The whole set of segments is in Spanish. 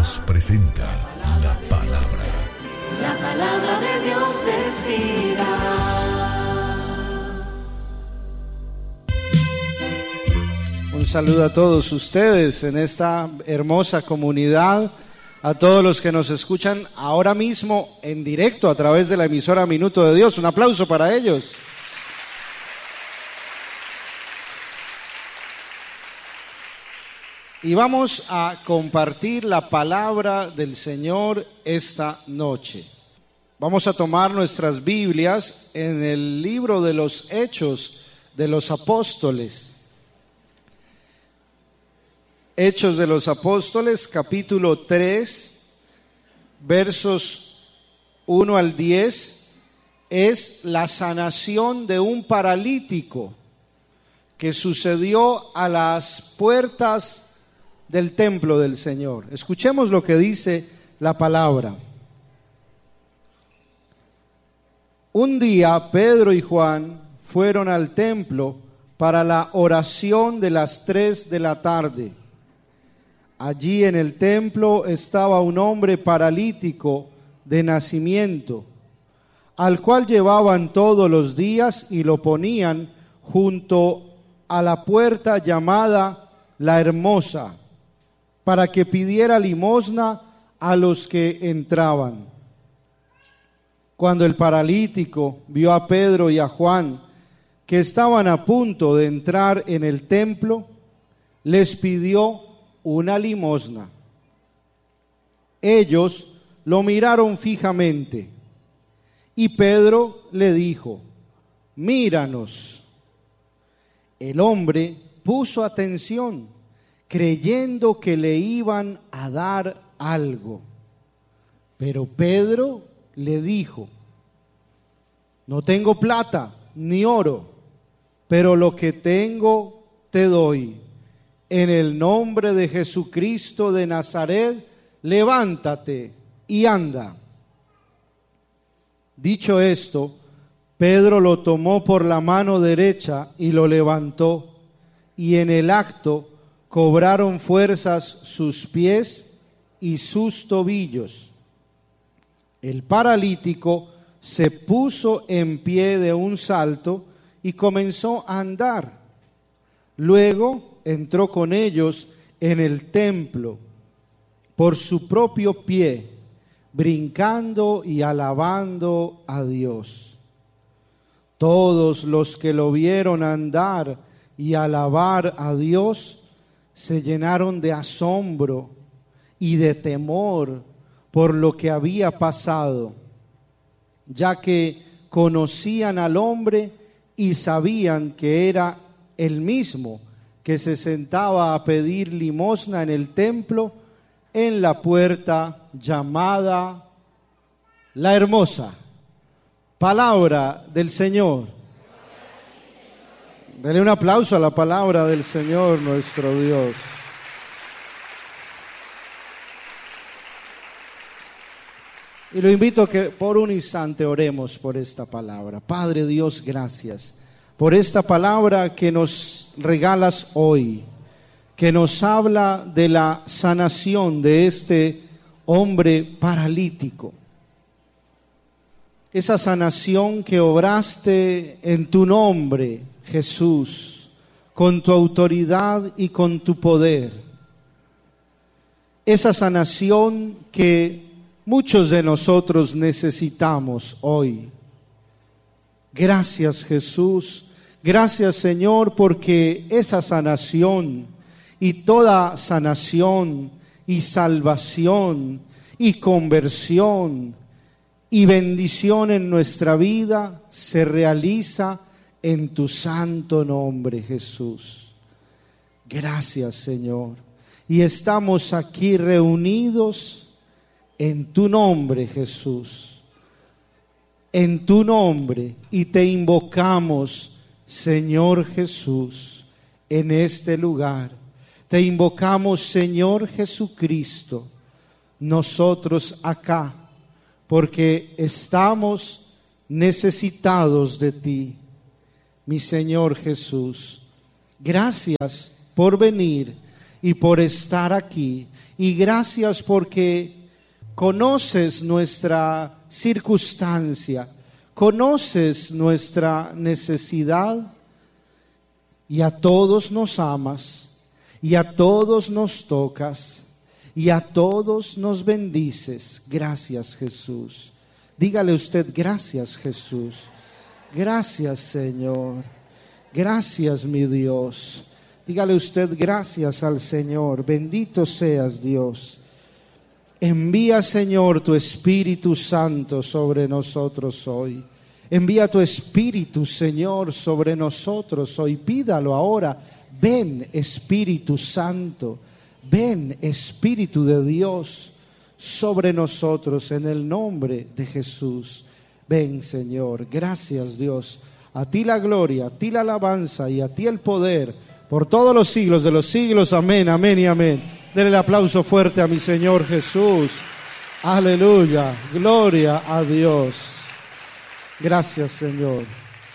Radios presenta la palabra. La palabra de Dios es vida. Un saludo a todos ustedes en esta hermosa comunidad, a todos los que nos escuchan ahora mismo en directo a través de la emisora Minuto de Dios. Un aplauso para ellos. Y vamos a compartir la palabra del Señor esta noche. Vamos a tomar nuestras Biblias en el libro de los Hechos de los Apóstoles. Hechos de los Apóstoles, capítulo 3, versos 1 al 10, es la sanación de un paralítico que sucedió a las puertas del templo del Señor. Escuchemos lo que dice la palabra. Un día Pedro y Juan fueron al templo para la oración de las 3 de la tarde. Allí en el templo estaba un hombre paralítico de nacimiento, al cual llevaban todos los días y lo ponían junto a la puerta llamada La Hermosa, para que pidiera limosna a los que entraban. Cuando el paralítico vio a Pedro y a Juan, que estaban a punto de entrar en el templo, les pidió una limosna. Ellos lo miraron fijamente, y Pedro le dijo: míranos. El hombre puso atención, creyendo que le iban a dar algo. Pero Pedro le dijo: no tengo plata ni oro, pero lo que tengo te doy. En el nombre de Jesucristo de Nazaret, levántate y anda. Dicho esto, Pedro lo tomó por la mano derecha y lo levantó, y en el acto cobraron fuerzas sus pies y sus tobillos. El paralítico se puso en pie de un salto y comenzó a andar. Luego entró con ellos en el templo por su propio pie, brincando y alabando a Dios. Todos los que lo vieron andar y alabar a Dios se llenaron de asombro y de temor por lo que había pasado, ya que conocían al hombre y sabían que era el mismo que se sentaba a pedir limosna en el templo en la puerta llamada La Hermosa. Palabra del Señor. Dale un aplauso a la palabra del Señor nuestro Dios. Y lo invito a que por un instante oremos por esta palabra. Padre Dios, gracias por esta palabra que nos regalas hoy, que nos habla de la sanación de este hombre paralítico. Esa sanación que obraste en tu nombre, Jesús, con tu autoridad y con tu poder. Esa sanación que muchos de nosotros necesitamos hoy. Gracias, Jesús. Gracias, Señor, porque esa sanación y toda sanación y salvación y conversión y bendición en nuestra vida se realiza en tu santo nombre, Jesús. Gracias, Señor. Y estamos aquí reunidos en tu nombre, Jesús. En tu nombre. Y te invocamos, Señor Jesús, en este lugar. Te invocamos, Señor Jesucristo, nosotros acá, porque estamos necesitados de ti, mi Señor Jesús. Gracias por venir y por estar aquí Y gracias porque conoces nuestra circunstancia, conoces nuestra necesidad y a todos nos amas y a todos nos tocas y a todos nos bendices. Gracias, Jesús. Dígale usted: gracias, Jesús. Gracias, Señor. Gracias, mi Dios. Dígale usted: gracias al Señor. Bendito seas, Dios. Envía, Señor, tu Espíritu Santo sobre nosotros hoy. Envía tu Espíritu, Señor, sobre nosotros hoy. Pídalo ahora. Ven, Espíritu Santo. Ven, Espíritu de Dios, sobre nosotros en el nombre de Jesús. Ven, Señor. Gracias, Dios. A ti la gloria, a ti la alabanza y a ti el poder por todos los siglos de los siglos. Amén, amén y amén. Denle el aplauso fuerte a mi Señor Jesús. Aleluya. Gloria a Dios. Gracias, Señor.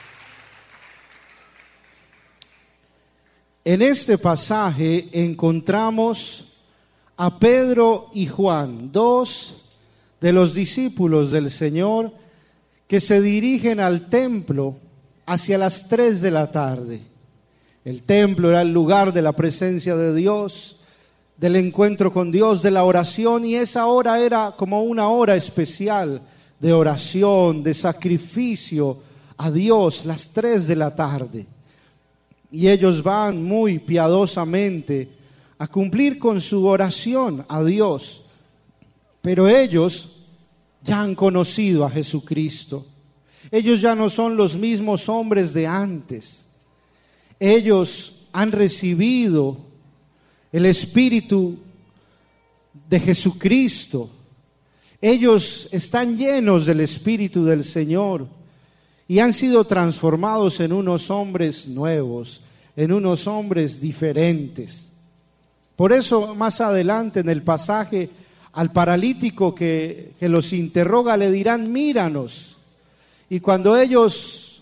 En este pasaje encontramos a Pedro y Juan, dos de los discípulos del Señor, que se dirigen al templo hacia las 3 de la tarde. El templo era el lugar de la presencia de Dios, del encuentro con Dios, de la oración, y esa hora era como una hora especial de oración, de sacrificio a Dios, las 3 de la tarde. Y ellos van muy piadosamente a cumplir con su oración a Dios, pero ellos ya han conocido a Jesucristo. Ellos ya no son los mismos hombres de antes. Ellos han recibido el Espíritu de Jesucristo. Ellos están llenos del Espíritu del Señor y han sido transformados en unos hombres nuevos, en unos hombres diferentes. Por eso más adelante en el pasaje, al paralítico que los interroga le dirán: míranos. Y cuando ellos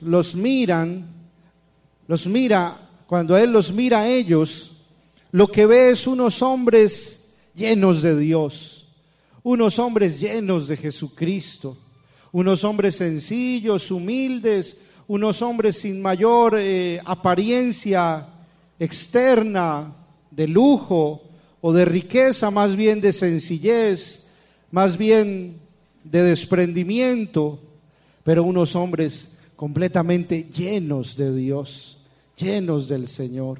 cuando Él los mira a ellos, lo que ve es unos hombres llenos de Dios, unos hombres llenos de Jesucristo, unos hombres sencillos, humildes, unos hombres sin mayor apariencia externa de lujo o de riqueza, más bien de sencillez, más bien de desprendimiento, pero unos hombres completamente llenos de Dios, llenos del Señor.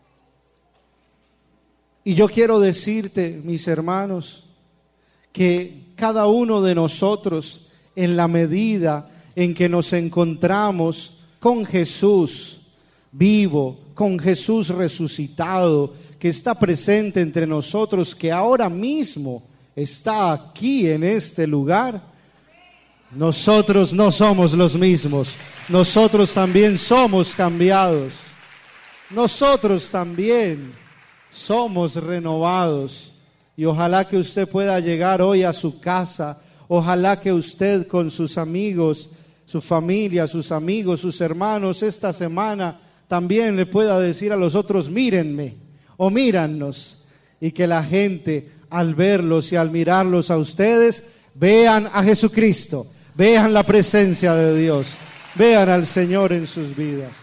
Y yo quiero decirte, mis hermanos, que cada uno de nosotros, en la medida en que nos encontramos con Jesús vivo, con Jesús resucitado, que está presente entre nosotros, que ahora mismo está aquí en este lugar, nosotros no somos los mismos. Nosotros también somos cambiados. Nosotros también somos renovados. Y ojalá que usted pueda llegar hoy a su casa. Ojalá que usted con sus amigos, su familia, sus amigos, sus hermanos, esta semana también le pueda decir a los otros: mírenme o míranos. Y que la gente, al verlos y al mirarlos a ustedes, vean a Jesucristo. Vean la presencia de Dios. Vean al Señor en sus vidas.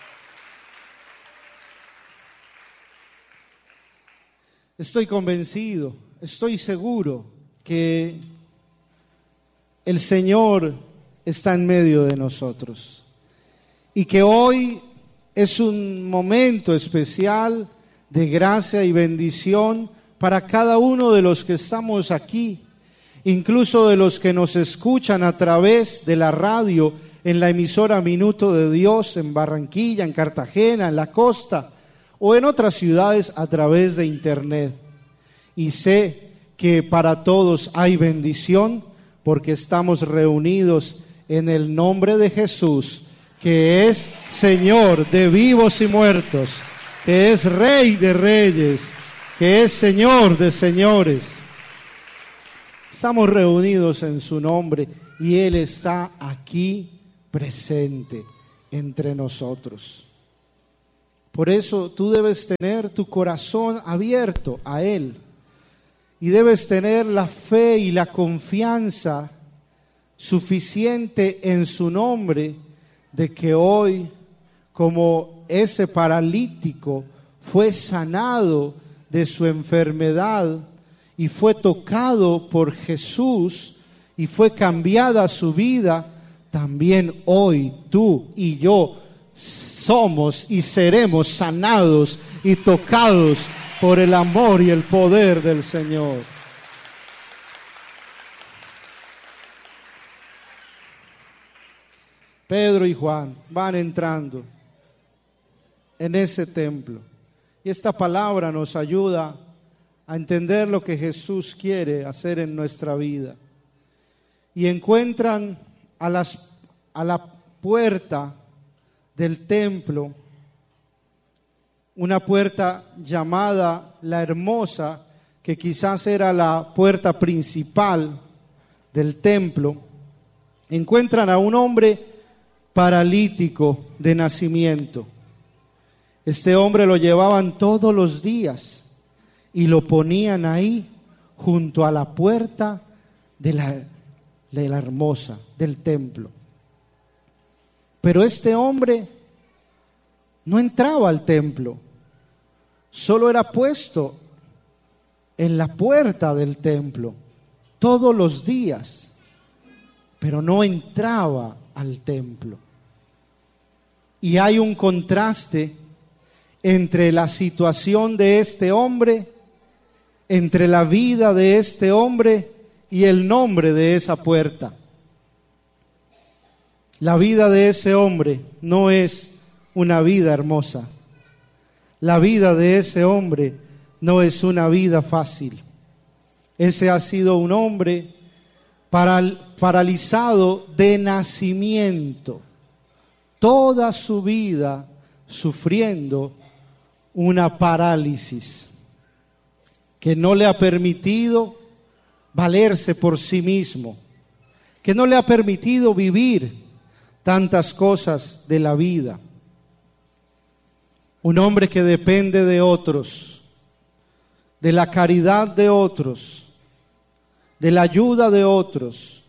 Estoy convencido, estoy seguro que el Señor está en medio de nosotros y que hoy es un momento especial de gracia y bendición para cada uno de los que estamos aquí, incluso de los que nos escuchan a través de la radio en la emisora Minuto de Dios en Barranquilla, en Cartagena, en la costa o en otras ciudades a través de internet. Y sé que para todos hay bendición porque estamos reunidos en el nombre de Jesús, que es Señor de vivos y muertos, que es Rey de reyes, que es Señor de señores. Estamos reunidos en su nombre y Él está aquí presente entre nosotros. Por eso tú debes tener tu corazón abierto a Él. y debes tener la fe y la confianza suficiente en su nombre de que hoy, como ese paralítico fue sanado de su enfermedad y fue tocado por Jesús y fue cambiada su vida, también hoy tú y yo somos y seremos sanados y tocados por el amor y el poder del Señor. Pedro y Juan van entrando en ese templo y esta palabra nos ayuda a entender lo que Jesús quiere hacer en nuestra vida. Y encuentran a la puerta del templo, una puerta llamada la Hermosa, que quizás era la puerta principal del templo. Encuentran a un hombre paralítico de nacimiento. Este hombre lo llevaban todos los días y lo ponían ahí junto a la puerta de la Hermosa, del templo. Pero este hombre no entraba al templo, solo era puesto en la puerta del templo todos los días, pero no entraba al templo. Y hay un contraste entre la situación de este hombre, entre la vida de este hombre y el nombre de esa puerta. La vida de ese hombre no es una vida hermosa. La vida de ese hombre no es una vida fácil. Ese ha sido un hombre paralizado de nacimiento, toda su vida sufriendo una parálisis que no le ha permitido valerse por sí mismo, que no le ha permitido vivir tantas cosas de la vida. Un hombre que depende de otros, de la caridad de otros, de la ayuda de otros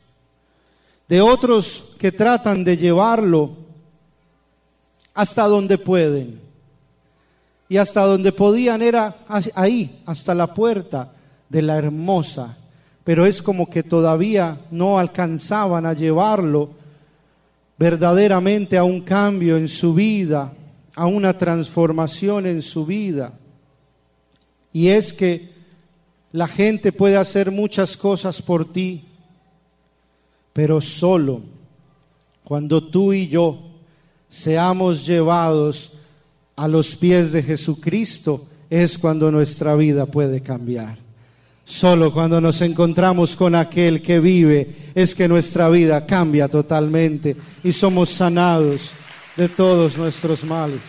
que tratan de llevarlo hasta donde pueden. Y hasta donde podían era ahí, hasta la puerta de la Hermosa. Pero es como que todavía no alcanzaban a llevarlo verdaderamente a un cambio en su vida, a una transformación en su vida. Y es que la gente puede hacer muchas cosas por ti, pero solo cuando tú y yo seamos llevados a los pies de Jesucristo es cuando nuestra vida puede cambiar. Solo cuando nos encontramos con aquel que vive es que nuestra vida cambia totalmente y somos sanados de todos nuestros males.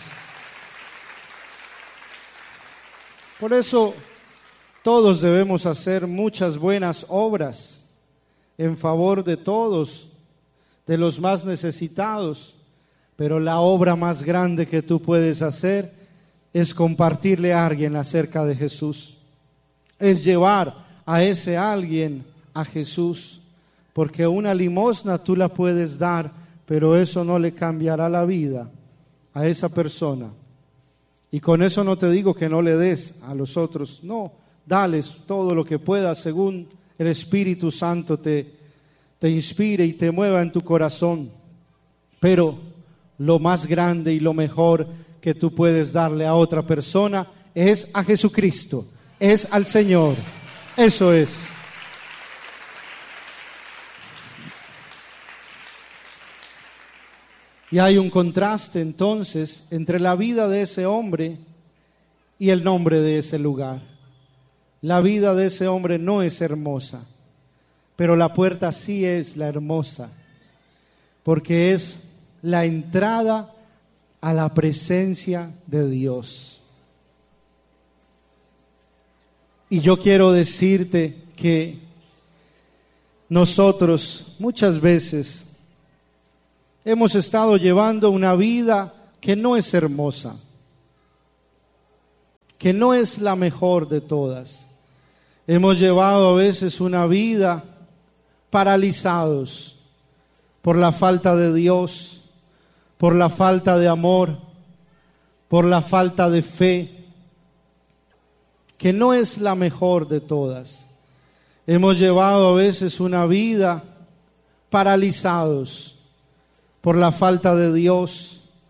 Por eso todos debemos hacer muchas buenas obras en favor de todos, de los más necesitados, pero la obra más grande que tú puedes hacer es compartirle a alguien acerca de Jesús. Es llevar a ese alguien a Jesús, porque una limosna tú la puedes dar, pero eso no le cambiará la vida a esa persona. Y con eso no te digo que no le des a los otros, no, dales todo lo que puedas según el Espíritu Santo te inspire y te mueva en tu corazón. Pero lo más grande y lo mejor que tú puedes darle a otra persona es a Jesucristo, es al Señor. Eso es. Y hay un contraste entonces entre la vida de ese hombre y el nombre de ese lugar. La vida de ese hombre no es hermosa, pero la puerta sí es la Hermosa, porque es la entrada a la presencia de Dios. Y yo quiero decirte que nosotros muchas veces hemos estado llevando una vida que no es hermosa, que no es la mejor de todas. Hemos llevado a veces una vida paralizados por la falta de Dios, por la falta de amor, por la falta de fe, que no es la mejor de todas. Hemos llevado a veces una vida paralizados por la falta de Dios,